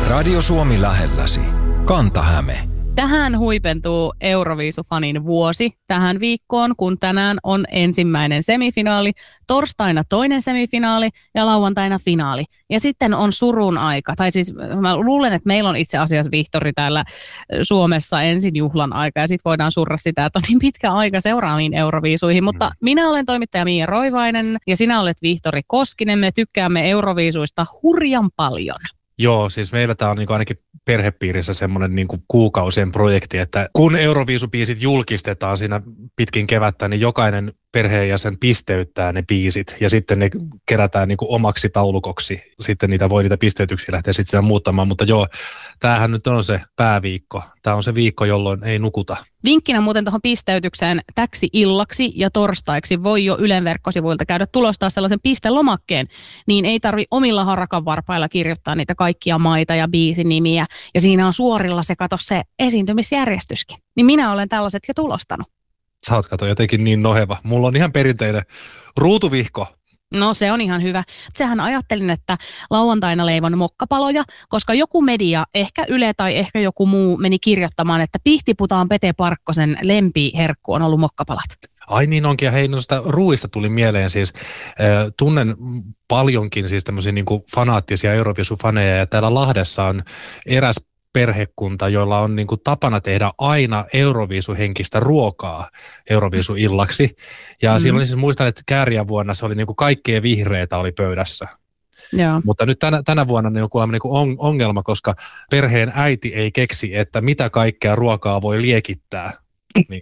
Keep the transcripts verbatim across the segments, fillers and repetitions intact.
Radio Suomi lähelläsi. Kanta-Häme. Tähän huipentuu Euroviisufanin vuosi tähän viikkoon, kun tänään on ensimmäinen semifinaali, torstaina toinen semifinaali ja lauantaina finaali. Ja sitten on surun aika, tai siis mä luulen, että meillä on itse asiassa Vihtori täällä Suomessa ensin juhlan aika ja sitten voidaan surra sitä, että on niin pitkä aika seuraaviin Euroviisuihin. Mutta minä olen toimittaja Miia Roivainen ja sinä olet Vihtori Koskinen. Me tykkäämme Euroviisuista hurjan paljon. Joo, siis meillä tämä on niinku ainakin perhepiirissä semmoinen niinku kuukausien projekti, että kun Euroviisubiisit julkistetaan siinä pitkin kevättä, niin jokainen perheenjäsen pisteyttää ne biisit ja sitten ne kerätään niinku omaksi taulukoksi. Sitten niitä voi niitä pisteytyksiä lähteä sitten siinä muuttamaan, mutta joo, tämähän nyt on se pääviikko. Tämä on se viikko, jolloin ei nukuta. Vinkkinä muuten tuohon pisteytykseen täksi illaksi ja torstaiksi voi jo Ylen verkkosivuilta käydä tulostaa sellaisen pistelomakkeen, niin ei tarvi omilla harakan varpailla kirjoittaa niitä kaikkia maita ja biisin nimiä. Ja siinä on suorilla se, kato se esiintymisjärjestyskin. Niin minä olen tällaiset jo tulostanut. Sä oot kato jotenkin niin noheva. Mulla on ihan perinteinen ruutuvihko. No se on ihan hyvä. Sehän ajattelin, että lauantaina leivon mokkapaloja, koska joku media, ehkä Yle tai ehkä joku muu meni kirjoittamaan, että Pihtiputaan Pete Parkkosen lempiherkku on ollut mokkapalat. Ai niin onkin, ja hei, noista ruuista tuli mieleen siis, äh, tunnen paljonkin siis tämmöisiä niin kuin fanaattisia Euroviisufaneja, ja täällä Lahdessa on eräs perhekunta, joilla on niin kuin tapana tehdä aina Euroviisuhenkistä ruokaa Euroviisuillaksi. Ja mm. silloin siis muistan, että kääriä vuonna se oli niin kuin kaikkea vihreitä oli pöydässä. Joo. Mutta nyt tänä, tänä vuonna niin on kuulemma niin kuin ongelma, koska perheen äiti ei keksi, että mitä kaikkea ruokaa voi liekittää. Niin.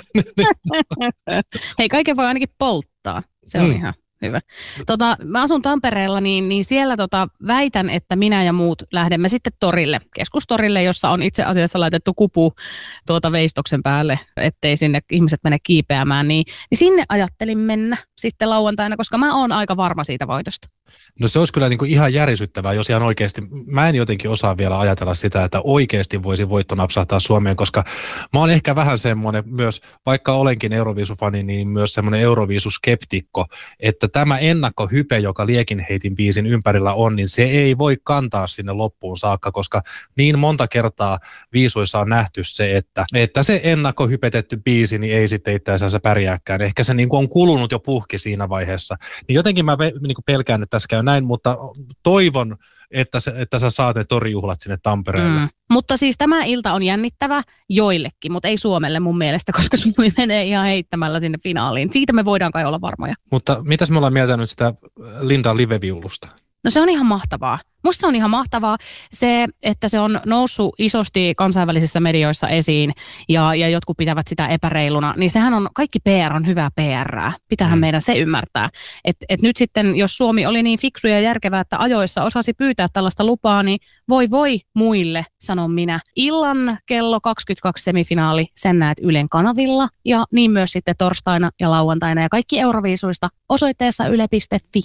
Hei, kaiken voi ainakin polttaa. Se on mm. ihan hyvä. Tota, mä asun Tampereella, niin, niin siellä tota, väitän, että minä ja muut lähdemme sitten torille, keskustorille, jossa on itse asiassa laitettu kupu tuota veistoksen päälle, ettei sinne ihmiset mene kiipeämään. Niin, niin sinne ajattelin mennä sitten lauantaina, koska mä oon aika varma siitä voitosta. No se olisi kyllä niin kuin ihan järisyttävää, jos ihan oikeasti, mä en jotenkin osaa vielä ajatella sitä, että oikeasti voisi voitto napsahtaa Suomeen, koska mä oon ehkä vähän semmoinen myös, vaikka olenkin Euroviisufani, niin myös semmoinen Euroviisuskeptikko, että tämä ennakkohype, joka Liekin heitin biisin ympärillä on, niin se ei voi kantaa sinne loppuun saakka, koska niin monta kertaa viisuissa on nähty se, että, että se ennakkohypetetty biisi niin ei sitten itse asiassa pärjääkään. Ehkä se niin kuin on kulunut jo puhki siinä vaiheessa. Niin jotenkin mä niin kuin pelkään, että tässä käy näin, mutta toivon, että, se, että sä saat ne torijuhlat sinne Tampereelle. Mm. Mutta siis tämä ilta on jännittävä joillekin, mutta ei Suomelle mun mielestä, koska Suomi menee ihan heittämällä sinne finaaliin. Siitä me voidaan kai olla varmoja. Mutta mitäs me ollaan mieltä nyt sitä Lindan live-viulusta? No se on ihan mahtavaa. Musta se on ihan mahtavaa se, että se on noussut isosti kansainvälisissä medioissa esiin ja, ja jotkut pitävät sitä epäreiluna, niin sehän on, kaikki P R on hyvää P R:ää. Pitähän mm. meidän se ymmärtää. Että et nyt sitten, jos Suomi oli niin fiksu ja järkevää, että ajoissa osasi pyytää tällaista lupaa, niin voi voi muille, sanon minä. Illan kello kaksikymmentäkaksi semifinaali, sen näet Ylen kanavilla ja niin myös sitten torstaina ja lauantaina ja kaikki Euroviisuista osoitteessa yle piste fi.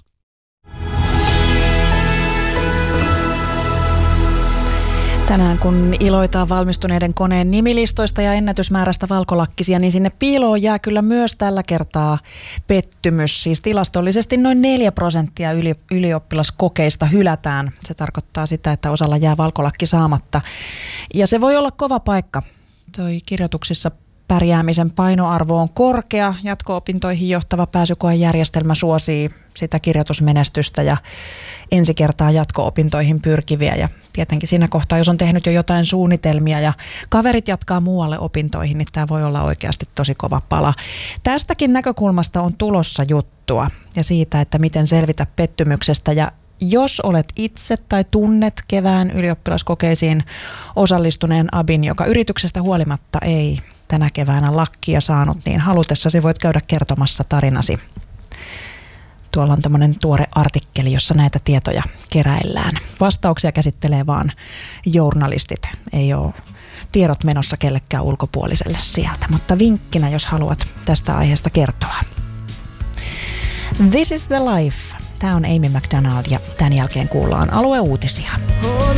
Tänään kun iloitaan valmistuneiden koneen nimilistoista ja ennätysmäärästä valkolakkisia, niin sinne piiloon jää kyllä myös tällä kertaa pettymys. Siis tilastollisesti noin neljä prosenttia yli, ylioppilaskokeista hylätään. Se tarkoittaa sitä, että osalla jää valkolakki saamatta. Ja se voi olla kova paikka. Toi kirjoituksissa pärjäämisen painoarvo on korkea. Jatko-opintoihin johtava pääsykoejärjestelmä suosii sitä kirjoitusmenestystä ja ensi kertaa jatko-opintoihin pyrkiviä. Ja tietenkin siinä kohtaa, jos on tehnyt jo jotain suunnitelmia ja kaverit jatkaa muualle opintoihin, niin tämä voi olla oikeasti tosi kova pala. Tästäkin näkökulmasta on tulossa juttua ja siitä, että miten selvitä pettymyksestä. Ja jos olet itse tai tunnet kevään ylioppilaskokeisiin osallistuneen abin, joka yrityksestä huolimatta ei tänä keväänä lakkia saanut, niin halutessasi voit käydä kertomassa tarinasi. Tuolla on tämmöinen tuore artikkeli, jossa näitä tietoja keräillään. Vastauksia käsittelee vaan journalistit. Ei ole tiedot menossa kellekään ulkopuoliselle sieltä, mutta vinkkinä, jos haluat tästä aiheesta kertoa. This is the life. Tämä on Amy McDonald ja tämän jälkeen kuullaan alueuutisia.